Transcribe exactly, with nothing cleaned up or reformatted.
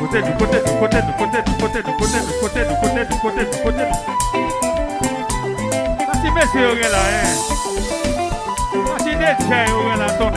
côté, du côté, du côté, du côté, du côté, du côté, du côté, du côté, du côté, du côté. Merci, messieurs, là, hein. Merci, Netche, là, ton